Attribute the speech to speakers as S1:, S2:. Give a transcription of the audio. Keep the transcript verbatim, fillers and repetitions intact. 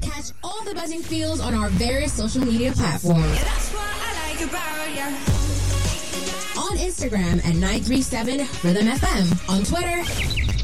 S1: Catch all the buzzing feels on our various social media platforms.
S2: Yeah, that's what I like about you.
S1: On Instagram at nine three seven Rhythm F M. On Twitter